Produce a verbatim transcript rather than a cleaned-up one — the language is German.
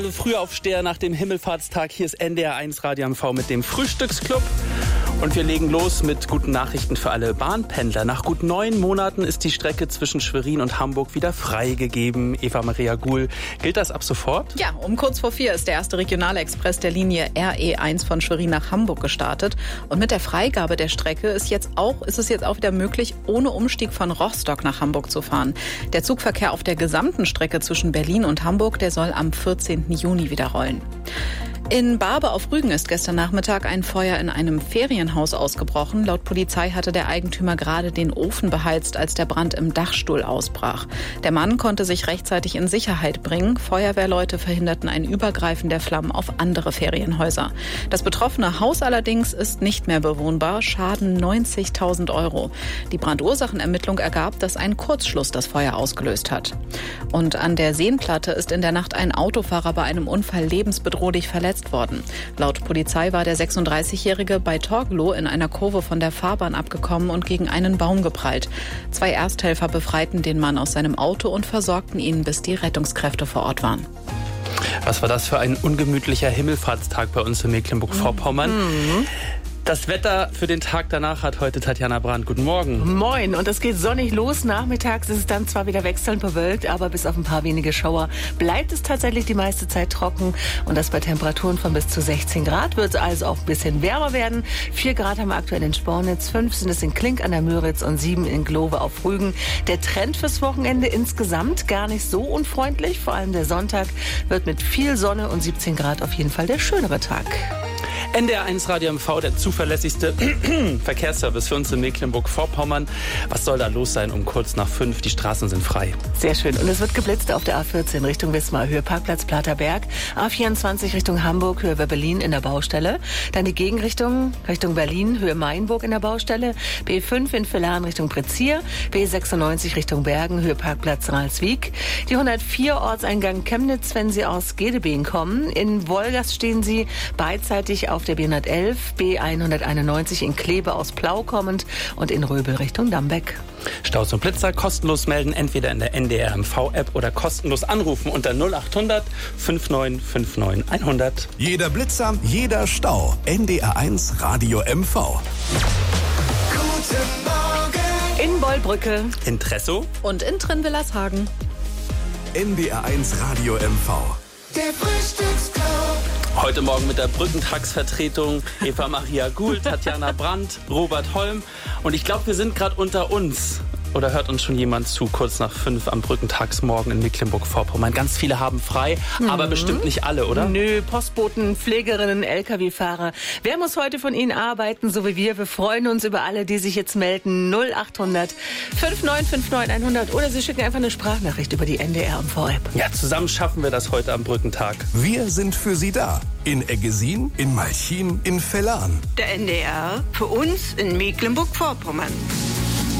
Frühaufsteher nach dem Himmelfahrtstag. Hier ist N D R eins Radio M V mit dem Frühstücksclub. Und wir legen los mit guten Nachrichten für alle Bahnpendler. Nach gut neun Monaten ist die Strecke zwischen Schwerin und Hamburg wieder freigegeben. Eva Maria Guhl, gilt das ab sofort? Ja, um kurz vor vier ist der erste Regionalexpress der Linie R E eins von Schwerin nach Hamburg gestartet. Und mit der Freigabe der Strecke ist, jetzt auch, ist es jetzt auch wieder möglich, ohne Umstieg von Rostock nach Hamburg zu fahren. Der Zugverkehr auf der gesamten Strecke zwischen Berlin und Hamburg, der soll am vierzehnten Juni wieder rollen. In Barbe auf Rügen ist gestern Nachmittag ein Feuer in einem Ferienhaus ausgebrochen. Laut Polizei hatte der Eigentümer gerade den Ofen beheizt, als der Brand im Dachstuhl ausbrach. Der Mann konnte sich rechtzeitig in Sicherheit bringen. Feuerwehrleute verhinderten ein Übergreifen der Flammen auf andere Ferienhäuser. Das betroffene Haus allerdings ist nicht mehr bewohnbar. Schaden neunzigtausend Euro. Die Brandursachenermittlung ergab, dass ein Kurzschluss das Feuer ausgelöst hat. Und an der Seenplatte ist in der Nacht ein Autofahrer bei einem Unfall lebensbedrohlich verletzt worden. Laut Polizei war der sechsunddreißigjährige bei Torgelow in einer Kurve von der Fahrbahn abgekommen und gegen einen Baum geprallt. Zwei Ersthelfer befreiten den Mann aus seinem Auto und versorgten ihn, bis die Rettungskräfte vor Ort waren. Was war das für ein ungemütlicher Himmelfahrtstag bei uns in Mecklenburg-Vorpommern? Mhm. Das Wetter für den Tag danach hat heute Tatjana Brandt. Guten Morgen. Moin. Und es geht sonnig los. Nachmittags ist es dann zwar wieder wechselnd bewölkt, aber bis auf ein paar wenige Schauer bleibt es tatsächlich die meiste Zeit trocken. Und das bei Temperaturen von bis zu sechzehn Grad. Wird es also auch ein bisschen wärmer werden. vier Grad haben wir aktuell in Spornitz, fünf sind es in Klink an der Müritz und sieben in Glove auf Rügen. Der Trend fürs Wochenende insgesamt gar nicht so unfreundlich. Vor allem der Sonntag wird mit viel Sonne und siebzehn Grad auf jeden Fall der schönere Tag. N D R eins Radio M V, der zuverlässigste Verkehrsservice für uns in Mecklenburg-Vorpommern. Was soll da los sein um kurz nach fünf? Die Straßen sind frei. Sehr schön. Und es wird geblitzt auf der A vierzehn Richtung Wismar, Höhe Parkplatz Platerberg. A vierundzwanzig Richtung Hamburg, Höhe Berlin in der Baustelle. Dann die Gegenrichtung Richtung Berlin, Höhe Mainburg in der Baustelle. B fünf in Villaren Richtung Prezier. B sechsundneunzig Richtung Bergen, Höhe Parkplatz Ralswiek. Die hundertvier Ortseingang Chemnitz, wenn Sie aus Gedebeen kommen. In Wolgast stehen Sie beidseitig auf der B hundertelf, B hunderteinundneunzig in Kleve aus Plau kommend und in Röbel Richtung Dambeck. Staus und Blitzer kostenlos melden, entweder in der N D R M V-App oder kostenlos anrufen unter null achthundert neunundfünfzig neunundfünfzig hundert. Jeder Blitzer, jeder Stau. N D R eins Radio M V. Guten Morgen. In Bollbrücke, in Tressow und in Trinwillershagen. N D R eins Radio M V. Der Frühstücksclub. Heute Morgen mit der Brückentagsvertretung Eva Maria Guhl, Tatjana Brandt, Robert Holm. Und ich glaube, wir sind gerade unter uns. Oder hört uns schon jemand zu, kurz nach fünf am Brückentagsmorgen in Mecklenburg-Vorpommern? Ganz viele haben frei, mhm. aber bestimmt nicht alle, oder? Nö, Postboten, Pflegerinnen, L K W-Fahrer. Wer muss heute von Ihnen arbeiten, so wie wir? Wir freuen uns über alle, die sich jetzt melden. null achthundert neunundfünfzig neunundfünfzig hundert. Oder Sie schicken einfach eine Sprachnachricht über die N D R M V-App. Ja, zusammen schaffen wir das heute am Brückentag. Wir sind für Sie da. In Eggesin, in Malchin, in Villaren. Der N D R für uns in Mecklenburg-Vorpommern.